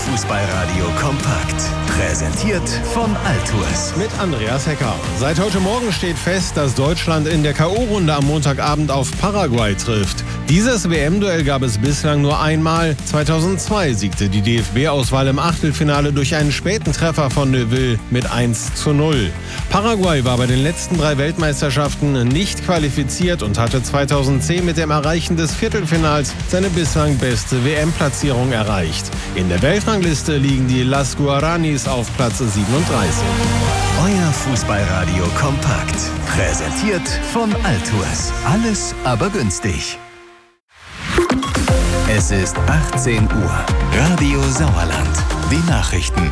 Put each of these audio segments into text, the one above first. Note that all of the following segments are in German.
Fußballradio kompakt. Präsentiert von Altours. Mit Andreas Hecker. Seit heute Morgen steht fest, dass Deutschland in der K.O.-Runde am Montagabend auf Paraguay trifft. Dieses WM-Duell gab es bislang nur einmal. 2002 siegte die DFB-Auswahl im Achtelfinale durch einen späten Treffer von Neuville mit 1:0. Paraguay war bei den letzten 3 Weltmeisterschaften nicht qualifiziert und hatte 2010 mit dem Erreichen des Viertelfinals seine bislang beste WM-Platzierung erreicht. In der Weltrangliste liegen die Las Guaranis auf Platz 37. Euer Fußballradio kompakt. Präsentiert von Altours. Alles aber günstig. Es ist 18 Uhr. Radio Sauerland. Die Nachrichten.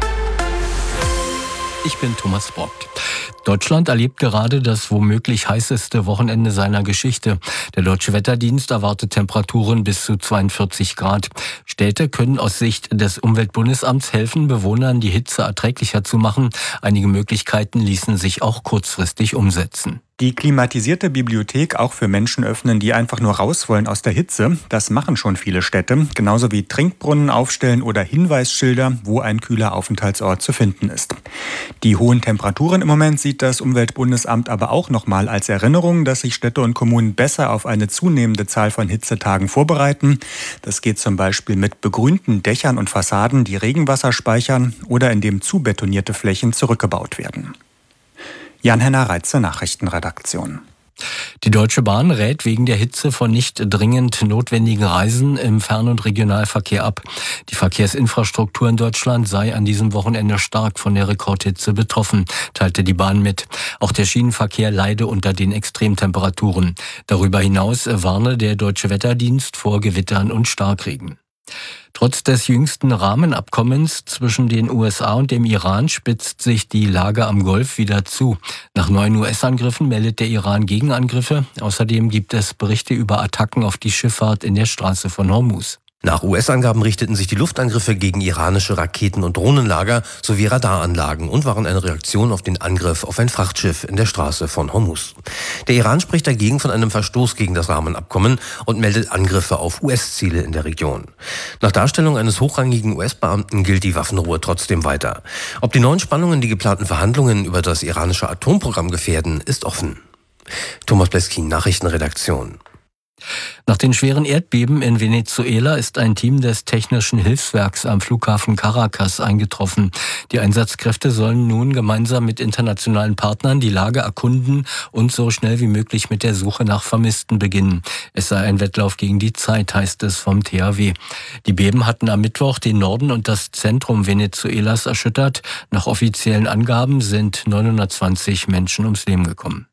Ich bin Thomas Brock. Deutschland erlebt gerade das womöglich heißeste Wochenende seiner Geschichte. Der Deutsche Wetterdienst erwartet Temperaturen bis zu 42 Grad. Städte können aus Sicht des Umweltbundesamts helfen, Bewohnern die Hitze erträglicher zu machen. Einige Möglichkeiten ließen sich auch kurzfristig umsetzen. Die klimatisierte Bibliothek auch für Menschen öffnen, die einfach nur raus wollen aus der Hitze. Das machen schon viele Städte. Genauso wie Trinkbrunnen aufstellen oder Hinweisschilder, wo ein kühler Aufenthaltsort zu finden ist. Die hohen Temperaturen im Moment sieht das Umweltbundesamt aber auch nochmal als Erinnerung, dass sich Städte und Kommunen besser auf eine zunehmende Zahl von Hitzetagen vorbereiten. Das geht zum Beispiel mit begrünten Dächern und Fassaden, die Regenwasser speichern oder indem zubetonierte Flächen zurückgebaut werden. Jan-Henner Reitze, Nachrichtenredaktion. Die Deutsche Bahn rät wegen der Hitze von nicht dringend notwendigen Reisen im Fern- und Regionalverkehr ab. Die Verkehrsinfrastruktur in Deutschland sei an diesem Wochenende stark von der Rekordhitze betroffen, teilte die Bahn mit. Auch der Schienenverkehr leide unter den Extremtemperaturen. Darüber hinaus warne der Deutsche Wetterdienst vor Gewittern und Starkregen. Trotz des jüngsten Rahmenabkommens zwischen den USA und dem Iran spitzt sich die Lage am Golf wieder zu. Nach 9 US-Angriffen meldet der Iran Gegenangriffe. Außerdem gibt es Berichte über Attacken auf die Schifffahrt in der Straße von Hormuz. Nach US-Angaben richteten sich die Luftangriffe gegen iranische Raketen- und Drohnenlager sowie Radaranlagen und waren eine Reaktion auf den Angriff auf ein Frachtschiff in der Straße von Hormuz. Der Iran spricht dagegen von einem Verstoß gegen das Rahmenabkommen und meldet Angriffe auf US-Ziele in der Region. Nach Darstellung eines hochrangigen US-Beamten gilt die Waffenruhe trotzdem weiter. Ob die neuen Spannungen die geplanten Verhandlungen über das iranische Atomprogramm gefährden, ist offen. Thomas Bleskin, Nachrichtenredaktion. Nach den schweren Erdbeben in Venezuela ist ein Team des Technischen Hilfswerks am Flughafen Caracas eingetroffen. Die Einsatzkräfte sollen nun gemeinsam mit internationalen Partnern die Lage erkunden und so schnell wie möglich mit der Suche nach Vermissten beginnen. Es sei ein Wettlauf gegen die Zeit, heißt es vom THW. Die Beben hatten am Mittwoch den Norden und das Zentrum Venezuelas erschüttert. Nach offiziellen Angaben sind 920 Menschen ums Leben gekommen.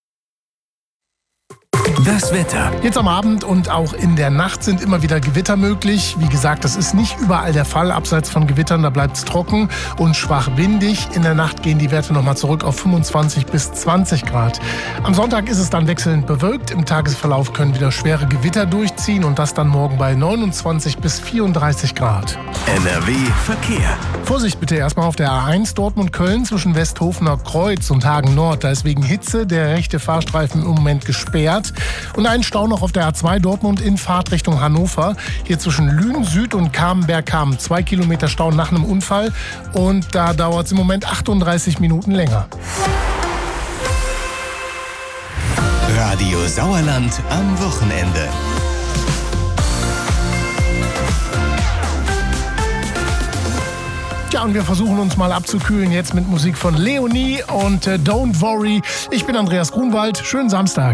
Das Wetter. Jetzt am Abend und auch in der Nacht sind immer wieder Gewitter möglich. Wie gesagt, das ist nicht überall der Fall. Abseits von Gewittern, da bleibt es trocken und schwach windig. In der Nacht gehen die Werte nochmal zurück auf 25 bis 20 Grad. Am Sonntag ist es dann wechselnd bewölkt. Im Tagesverlauf können wieder schwere Gewitter durchziehen und das dann morgen bei 29 bis 34 Grad. NRW Verkehr. Vorsicht bitte erstmal auf der A1 Dortmund-Köln zwischen Westhofener Kreuz und Hagen Nord. Da ist wegen Hitze der rechte Fahrstreifen im Moment gesperrt. Und ein Stau noch auf der A2 Dortmund in Fahrtrichtung Hannover. Hier zwischen Lünen Süd und Kamenberg-Kamen 2 Kilometer Stau nach einem Unfall. Und da dauert es im Moment 38 Minuten länger. Radio Sauerland am Wochenende. Ja, und wir versuchen uns mal abzukühlen jetzt mit Musik von Leonie und Don't Worry. Ich bin Andreas Grunwald. Schönen Samstag.